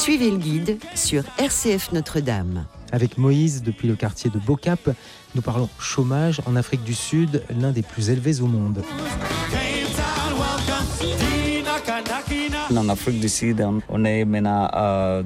Suivez le guide sur RCF Notre-Dame. Avec Moïse, depuis le quartier de Bocap, nous parlons chômage en Afrique du Sud, l'un des plus élevés au monde. En Afrique du Sud, on est maintenant à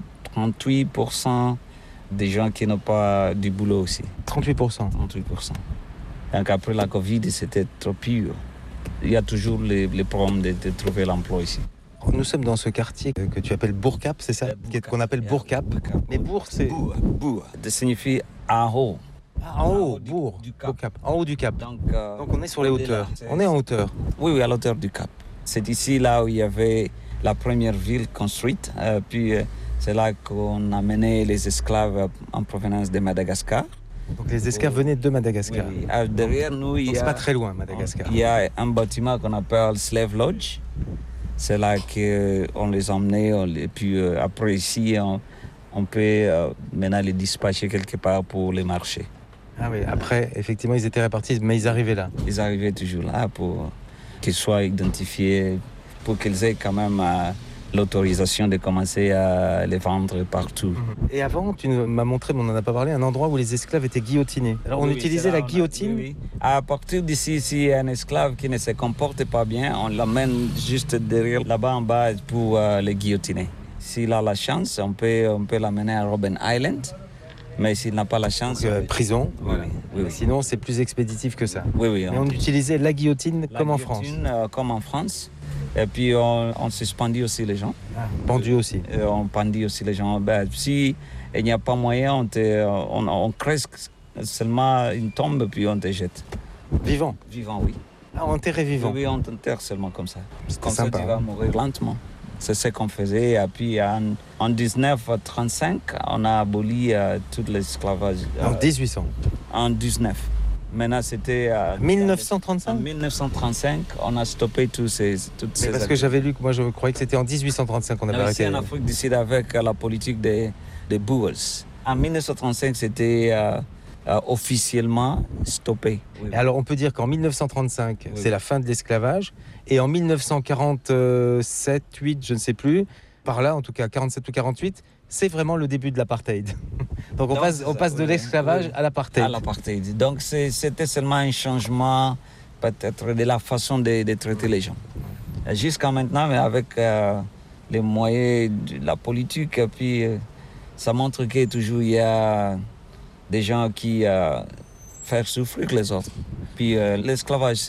38% des gens qui n'ont pas du boulot aussi. 38%. 38%. Donc après la Covid, c'était trop pire. Il y a toujours les problèmes de trouver l'emploi ici. Nous sommes dans ce quartier que tu appelles Bourcap, c'est ça? Qu'on appelle Bourcap. Mais Bourg, c'est... Bourg. Ça signifie en haut. En haut, Bourg, du Cap. Bourcap. En haut du Cap. Donc on est sur les hauteurs. On est en hauteur. Oui, à l'auteur du Cap. C'est ici là où il y avait la première ville construite. Puis c'est là qu'on a mené les esclaves en provenance de Madagascar. Donc les esclaves venaient de Madagascar. Oui. Derrière nous, c'est pas très loin, Madagascar. Il y a un bâtiment qu'on appelle Slave Lodge. C'est là qu'on les emmenait. Et puis après ici, on peut maintenant les dispatcher quelque part pour les marchés. Ah oui, après, effectivement, ils étaient répartis, mais ils arrivaient là. Ils arrivaient toujours là pour qu'ils soient identifiés, pour qu'ils aient quand même l'autorisation de commencer à les vendre partout. Et avant, tu m'as montré, mais on n'en a pas parlé, un endroit où les esclaves étaient guillotinés. Alors on utilisait la guillotine. Oui. À partir d'ici, s'il y a un esclave qui ne se comporte pas bien, on l'emmène juste derrière, là-bas en bas, pour les guillotiner. S'il a la chance, on peut l'amener à Robben Island. Mais s'il n'a pas la chance... prison. Oui. Sinon, c'est plus expéditif que ça. Oui. Mais on utilisait la guillotine comme en France. Comme en France. Et puis, on suspendit aussi les gens. Pendu aussi. On pendit aussi les gens. Si il n'y a pas moyen, on crée seulement une tombe, puis on te jette. Vivant? Vivant, oui. Ah, enterré vivant? Oui, on t'enterre seulement comme ça. C'était sympa. Ça, tu vas mourir lentement. C'est ce qu'on faisait. Et puis, en 1935, on a aboli tout l'esclavage. En 1800? En 19. Maintenant, c'était... 1935? En 1935, on a stoppé toutes ces parce que j'avais lu que moi, je croyais que c'était en 1835 qu'on avait arrêté. Ici en Afrique du Sud, avec la politique des Boers. En 1935, c'était officiellement stoppé. Oui. Alors, on peut dire qu'en 1935, c'est la fin de l'esclavage. Et en 1947, 8, je ne sais plus, par là, en tout cas 47 ou 48, c'est vraiment le début de l'apartheid. Donc on passe de l'esclavage à l'apartheid. À l'apartheid. Donc c'était seulement un changement peut-être de la façon de traiter les gens. Jusqu'à maintenant, mais avec les moyens de la politique, puis ça montre que toujours il y a des gens qui font souffrir les autres. Puis l'esclavage,